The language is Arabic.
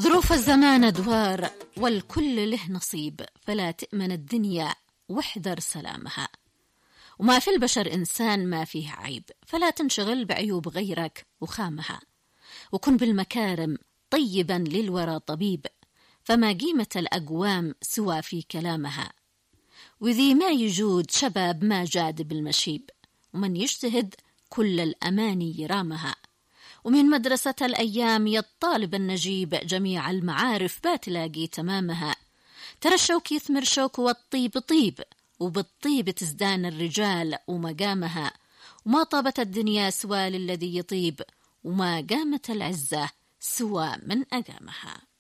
ظروف الزمان أدوار والكل له نصيب، فلا تأمن الدنيا واحذر سلامها. وما في البشر إنسان ما فيه عيب، فلا تنشغل بعيوب غيرك وخامها. وكن بالمكارم طيبا للورى طبيب، فما قيمة الأقوام سوى في كلامها. وذي ما يجود شباب ما جاد بالمشيب، ومن يجتهد كل الأماني يرامها. ومن مدرسة الأيام يا الطالب النجيب، جميع المعارف باتلاقي تمامها. ترى الشوك يثمر شوك والطيب طيب، وبالطيب تزدان الرجال ومقامها. وما طابت الدنيا سوى للذي يطيب، وما قامت العزة سوى من أقامها.